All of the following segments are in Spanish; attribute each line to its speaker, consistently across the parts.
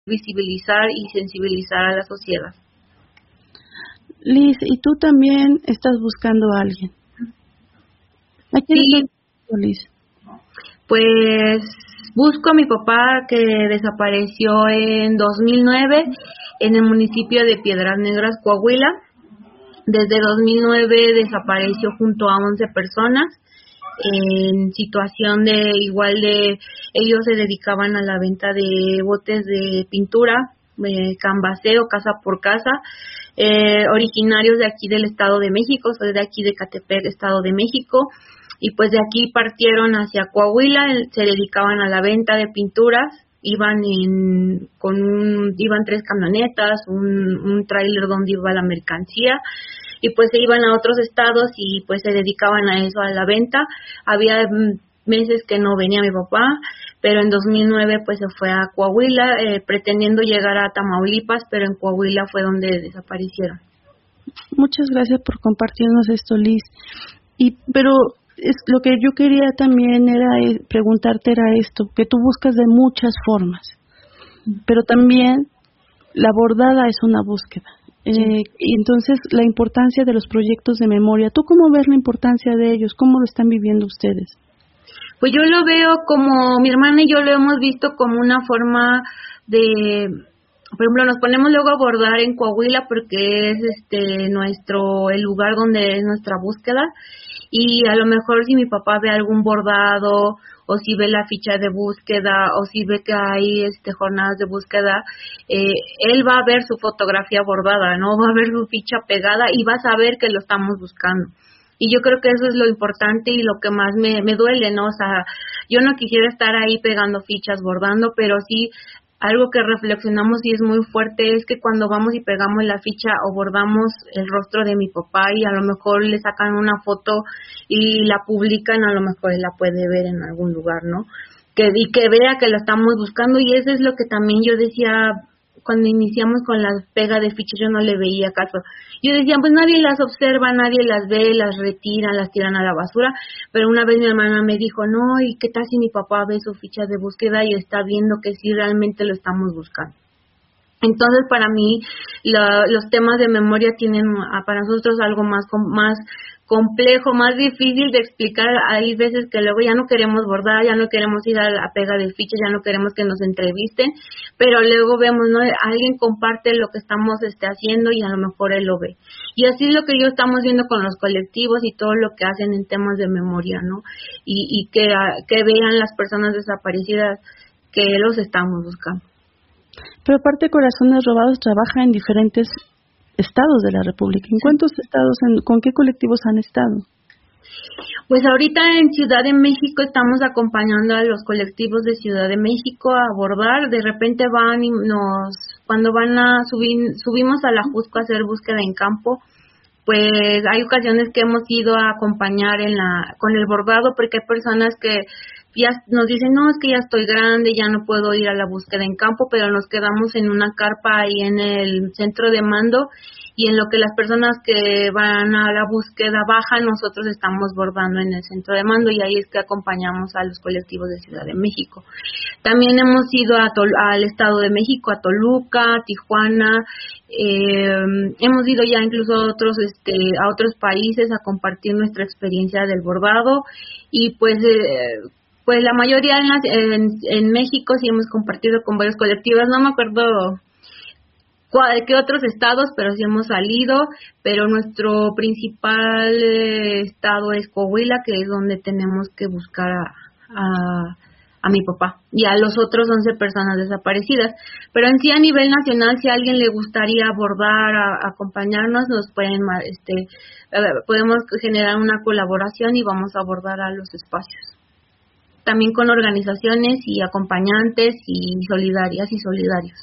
Speaker 1: visibilizar y sensibilizar a la sociedad.
Speaker 2: Liz, ¿y tú también estás buscando a alguien? ¿A quién estás buscando, Liz?
Speaker 1: Pues busco a mi papá, que desapareció en 2009 en el municipio de Piedras Negras, Coahuila. Desde 2009 desapareció junto a 11 personas en situación de ellos se dedicaban a la venta de botes de pintura, canvaseo, casa por casa, originarios de aquí del Estado de México. Soy de aquí de Catepec, Estado de México, y pues de aquí partieron hacia Coahuila. Se dedicaban a la venta de pinturas. Iban 3 camionetas, un tráiler donde iba la mercancía, y pues se iban a otros estados y pues se dedicaban a eso, a la venta. Había meses que no venía mi papá, pero en 2009 pues se fue a Coahuila, pretendiendo llegar a Tamaulipas, pero en Coahuila fue donde desaparecieron.
Speaker 2: Muchas gracias por compartirnos esto, Liz. Pero lo que yo quería también preguntarte era esto, que tú buscas de muchas formas, pero también la bordada es una búsqueda. Y entonces la importancia de los proyectos de memoria, ¿tú cómo ves la importancia de ellos? ¿Cómo lo están viviendo ustedes?
Speaker 1: Pues yo lo veo como, mi hermana y yo lo hemos visto como una forma de, por ejemplo, nos ponemos luego a bordar en Coahuila porque es el lugar donde es nuestra búsqueda, y a lo mejor si mi papá ve algún bordado, o si ve la ficha de búsqueda, o si ve que hay jornadas de búsqueda, él va a ver su fotografía bordada, ¿no? Va a ver su ficha pegada y va a saber que lo estamos buscando. Y yo creo que eso es lo importante y lo que más me duele, ¿no? O sea, yo no quisiera estar ahí pegando fichas, bordando, pero sí algo que reflexionamos y es muy fuerte es que cuando vamos y pegamos la ficha o bordamos el rostro de mi papá y a lo mejor le sacan una foto y la publican, a lo mejor él la puede ver en algún lugar, ¿no? Que vea que la estamos buscando, y eso es lo que también yo decía cuando iniciamos con la pega de fichas. Yo no le veía caso. Yo decía, pues nadie las observa, nadie las ve, las retiran, las tiran a la basura. Pero una vez mi hermana me dijo, no, ¿y qué tal si mi papá ve su ficha de búsqueda y está viendo que sí realmente lo estamos buscando? Entonces, para mí, los temas de memoria tienen para nosotros algo más complejo, más difícil de explicar. Hay veces que luego ya no queremos bordar, ya no queremos ir a la pega de fichas, ya no queremos que nos entrevisten, pero luego vemos, ¿no? Alguien comparte lo que estamos haciendo y a lo mejor él lo ve. Y así es lo que yo estamos viendo con los colectivos y todo lo que hacen en temas de memoria, ¿no? Y que vean las personas desaparecidas que los estamos buscando.
Speaker 2: Pero aparte, Corazones Robados trabaja en diferentes estados de la República. ¿En cuántos estados, con qué colectivos han estado?
Speaker 1: Pues ahorita en Ciudad de México estamos acompañando a los colectivos de Ciudad de México a abordar. De repente van y cuando van a subimos a la Jusco a hacer búsqueda en campo, pues hay ocasiones que hemos ido a acompañar con el bordado, porque hay personas que ya nos dicen, no, es que ya estoy grande, ya no puedo ir a la búsqueda en campo, pero nos quedamos en una carpa ahí en el centro de mando, y en lo que las personas que van a la búsqueda bajan, nosotros estamos bordando en el centro de mando, y ahí es que acompañamos a los colectivos de Ciudad de México. También hemos ido al Estado de México, a Toluca, a Tijuana, hemos ido ya incluso a otros países a compartir nuestra experiencia del bordado, y pues la mayoría en México sí hemos compartido con varios colectivos. No me acuerdo de qué otros estados, pero sí hemos salido, pero nuestro principal estado es Coahuila, que es donde tenemos que buscar a mi papá y a los otros 11 personas desaparecidas. Pero en sí, a nivel nacional, si a alguien le gustaría abordar, acompañarnos, nos podemos generar una colaboración y vamos a abordar a los espacios. También con organizaciones y acompañantes y solidarias y solidarios.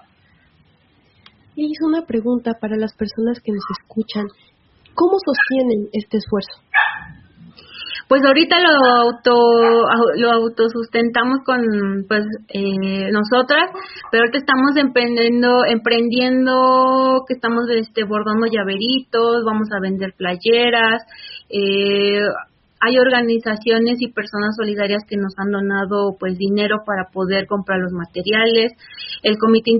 Speaker 3: Y hice una pregunta para las personas que nos escuchan. ¿Cómo sostienen este esfuerzo?
Speaker 1: Pues ahorita lo autosustentamos con nosotras, pero ahorita estamos emprendiendo, que estamos bordando llaveritos, vamos a vender playeras, hay organizaciones y personas solidarias que nos han donado pues dinero para poder comprar los materiales. El Comité